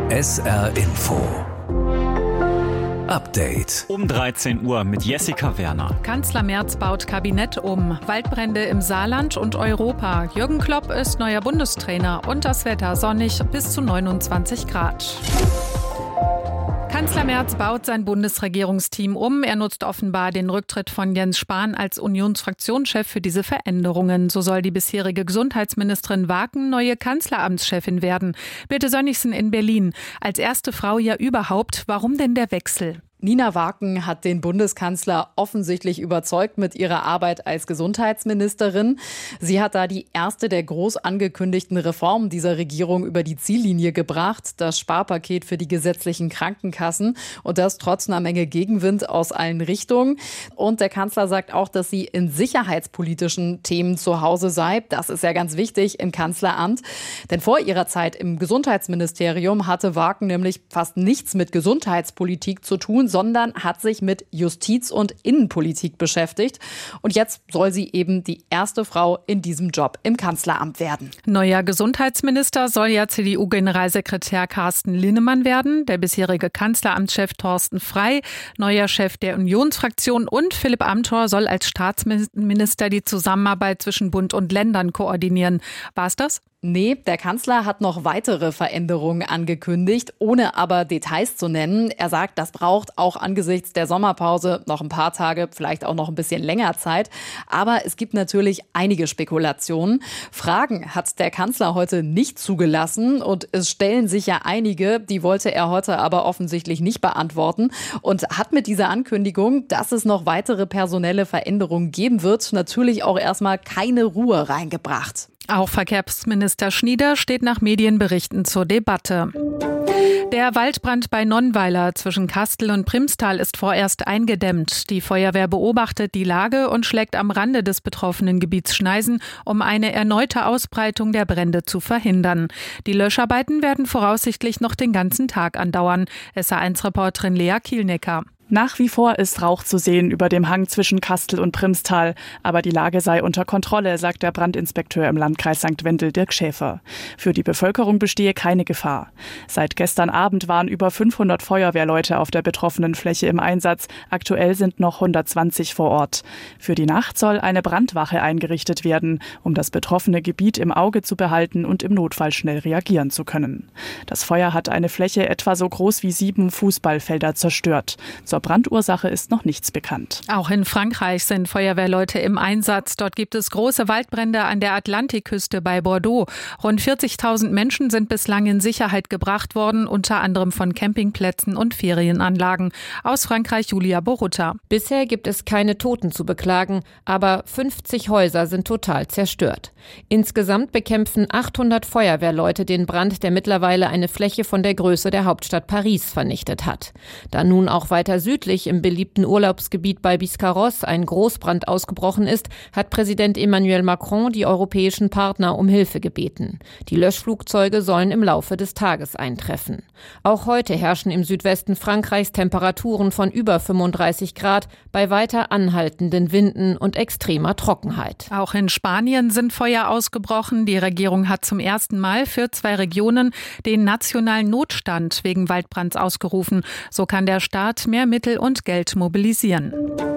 SR Info Update. Um 13 Uhr mit Jessica Werner. Kanzler Merz baut Kabinett um. Waldbrände im Saarland und Europa. Jürgen Klopp ist neuer Bundestrainer. Und das Wetter sonnig bis zu 29 Grad. Kanzler Merz baut sein Bundesregierungsteam um. Er nutzt offenbar den Rücktritt von Jens Spahn als Unionsfraktionschef für diese Veränderungen. So soll die bisherige Gesundheitsministerin Waken neue Kanzleramtschefin werden. Birte Sönnigsen in Berlin. Als erste Frau ja überhaupt. Warum denn der Wechsel? Nina Waken hat den Bundeskanzler offensichtlich überzeugt mit ihrer Arbeit als Gesundheitsministerin. Sie hat da die erste der groß angekündigten Reformen dieser Regierung über die Ziellinie gebracht, das Sparpaket für die gesetzlichen Krankenkassen, und das trotz einer Menge Gegenwind aus allen Richtungen. Und der Kanzler sagt auch, dass sie in sicherheitspolitischen Themen zu Hause sei. Das ist ja ganz wichtig im Kanzleramt. Denn vor ihrer Zeit im Gesundheitsministerium hatte Waken nämlich fast nichts mit Gesundheitspolitik zu tun, sondern hat sich mit Justiz- und Innenpolitik beschäftigt. Und jetzt soll sie eben die erste Frau in diesem Job im Kanzleramt werden. Neuer Gesundheitsminister soll ja CDU-Generalsekretär Carsten Linnemann werden, der bisherige Kanzleramtschef Thorsten Frey, neuer Chef der Unionsfraktion, und Philipp Amthor soll als Staatsminister die Zusammenarbeit zwischen Bund und Ländern koordinieren. War's das? Nee, der Kanzler hat noch weitere Veränderungen angekündigt, ohne aber Details zu nennen. Er sagt, das braucht auch angesichts der Sommerpause noch ein paar Tage, vielleicht auch noch ein bisschen länger Zeit. Aber es gibt natürlich einige Spekulationen. Fragen hat der Kanzler heute nicht zugelassen und es stellen sich ja einige, die wollte er heute aber offensichtlich nicht beantworten und hat mit dieser Ankündigung, dass es noch weitere personelle Veränderungen geben wird, natürlich auch erstmal keine Ruhe reingebracht. Auch Verkehrsminister Schnieder steht nach Medienberichten zur Debatte. Der Waldbrand bei Nonnweiler zwischen Kastel und Primstal ist vorerst eingedämmt. Die Feuerwehr beobachtet die Lage und schlägt am Rande des betroffenen Gebiets Schneisen, um eine erneute Ausbreitung der Brände zu verhindern. Die Löscharbeiten werden voraussichtlich noch den ganzen Tag andauern. SR1-Reporterin Lea Kielnecker. Nach wie vor ist Rauch zu sehen über dem Hang zwischen Kastel und Primstal. Aber die Lage sei unter Kontrolle, sagt der Brandinspekteur im Landkreis St. Wendel, Dirk Schäfer. Für die Bevölkerung bestehe keine Gefahr. Seit gestern Abend waren über 500 Feuerwehrleute auf der betroffenen Fläche im Einsatz. Aktuell sind noch 120 vor Ort. Für die Nacht soll eine Brandwache eingerichtet werden, um das betroffene Gebiet im Auge zu behalten und im Notfall schnell reagieren zu können. Das Feuer hat eine Fläche etwa so groß wie 7 Fußballfelder zerstört. Zur Brandursache ist noch nichts bekannt. Auch in Frankreich sind Feuerwehrleute im Einsatz. Dort gibt es große Waldbrände an der Atlantikküste bei Bordeaux. Rund 40.000 Menschen sind bislang in Sicherheit gebracht worden, unter anderem von Campingplätzen und Ferienanlagen. Aus Frankreich Julia Borutta. Bisher gibt es keine Toten zu beklagen, aber 50 Häuser sind total zerstört. Insgesamt bekämpfen 800 Feuerwehrleute den Brand, der mittlerweile eine Fläche von der Größe der Hauptstadt Paris vernichtet hat. Da nun auch weiter südlich im beliebten Urlaubsgebiet bei Biscarrosse ein Großbrand ausgebrochen ist, hat Präsident Emmanuel Macron die europäischen Partner um Hilfe gebeten. Die Löschflugzeuge sollen im Laufe des Tages eintreffen. Auch heute herrschen im Südwesten Frankreichs Temperaturen von über 35 Grad bei weiter anhaltenden Winden und extremer Trockenheit. Auch in Spanien sind Feuer ausgebrochen. Die Regierung hat zum ersten Mal für 2 Regionen den nationalen Notstand wegen Waldbrands ausgerufen. So kann der Staat mehr Mittel und Geld mobilisieren.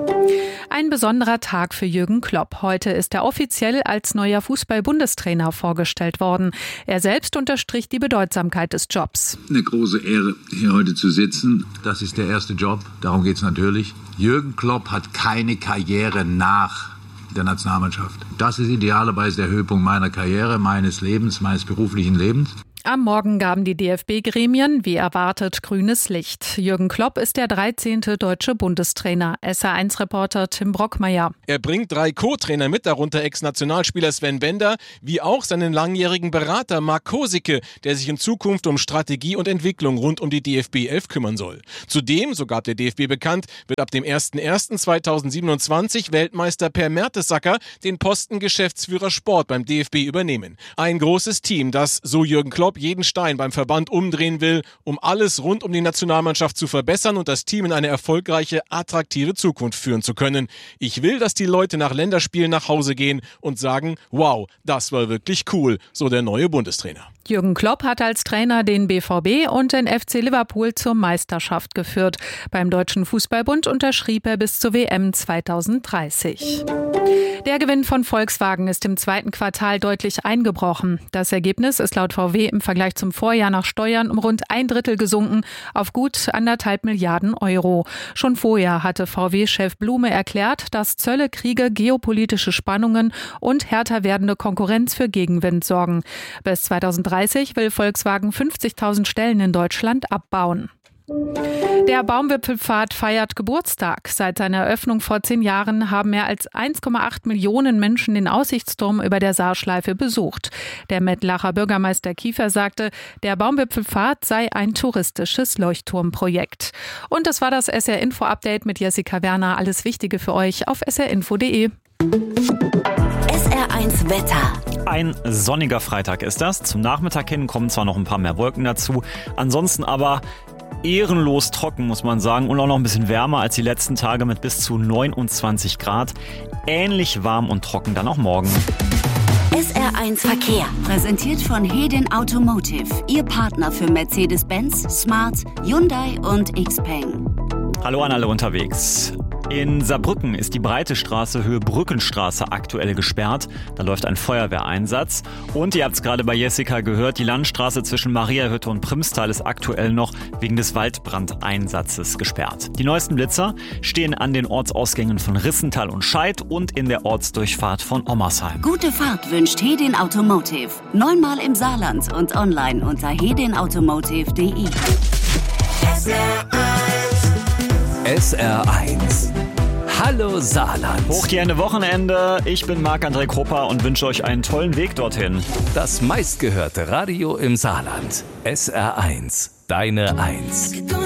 Ein besonderer Tag für Jürgen Klopp. Heute ist er offiziell als neuer Fußball-Bundestrainer vorgestellt worden. Er selbst unterstrich die Bedeutsamkeit des Jobs. Eine große Ehre, hier heute zu sitzen. Das ist der erste Job, darum geht es natürlich. Jürgen Klopp hat keine Karriere nach der Nationalmannschaft. Das ist idealerweise der Höhepunkt meiner Karriere, meines Lebens, meines beruflichen Lebens. Am Morgen gaben die DFB-Gremien, wie erwartet, grünes Licht. Jürgen Klopp ist der 13. deutsche Bundestrainer. SR1-Reporter Tim Brockmeier. Er bringt 3 Co-Trainer mit, darunter Ex-Nationalspieler Sven Bender, wie auch seinen langjährigen Berater Marc Kosicke, der sich in Zukunft um Strategie und Entwicklung rund um die DFB 11 kümmern soll. Zudem, so gab der DFB bekannt, wird ab dem 01.01.2027 Weltmeister Per Mertesacker den Posten Geschäftsführer Sport beim DFB übernehmen. Ein großes Team, das, so Jürgen Klopp, jeden Stein beim Verband umdrehen will, um alles rund um die Nationalmannschaft zu verbessern und das Team in eine erfolgreiche, attraktive Zukunft führen zu können. Ich will, dass die Leute nach Länderspielen nach Hause gehen und sagen, wow, das war wirklich cool, so der neue Bundestrainer. Jürgen Klopp hat als Trainer den BVB und den FC Liverpool zur Meisterschaft geführt. Beim Deutschen Fußballbund unterschrieb er bis zur WM 2030. Der Gewinn von Volkswagen ist im zweiten Quartal deutlich eingebrochen. Das Ergebnis ist laut VW im Vergleich zum Vorjahr nach Steuern um rund 1/3 gesunken auf gut 1,5 Milliarden Euro. Schon vorher hatte VW-Chef Blume erklärt, dass Zölle, Kriege, geopolitische Spannungen und härter werdende Konkurrenz für Gegenwind sorgen. Bis 2030 will Volkswagen 50.000 Stellen in Deutschland abbauen. Der Baumwipfelpfad feiert Geburtstag. Seit seiner Eröffnung vor 10 Jahren haben mehr als 1,8 Millionen Menschen den Aussichtsturm über der Saarschleife besucht. Der Mettlacher Bürgermeister Kiefer sagte, der Baumwipfelpfad sei ein touristisches Leuchtturmprojekt. Und das war das SR-Info-Update mit Jessica Werner. Alles Wichtige für euch auf srinfo.de. SR1 Wetter. Ein sonniger Freitag ist das. Zum Nachmittag hin kommen zwar noch ein paar mehr Wolken dazu, ansonsten aber ehrenlos trocken, muss man sagen, und auch noch ein bisschen wärmer als die letzten Tage mit bis zu 29 Grad. Ähnlich warm und trocken dann auch morgen. SR1 Verkehr, präsentiert von Hedin Automotive, Ihr Partner für Mercedes-Benz, Smart, Hyundai und Xpeng. Hallo an alle unterwegs. In Saarbrücken ist die breite Straße Höhe Brückenstraße aktuell gesperrt. Da läuft ein Feuerwehreinsatz. Und ihr habt es gerade bei Jessica gehört, die Landstraße zwischen Mariahütte und Primstal ist aktuell noch wegen des Waldbrandeinsatzes gesperrt. Die neuesten Blitzer stehen an den Ortsausgängen von Rissental und Scheid und in der Ortsdurchfahrt von Ommersheim. Gute Fahrt wünscht Hedin Automotive. 9-mal im Saarland und online unter hedinautomotive.de. SR1. Hallo Saarland. Hoch die Hände Wochenende. Ich bin Marc-André Krupper und wünsche euch einen tollen Weg dorthin. Das meistgehörte Radio im Saarland. SR1. Deine 1.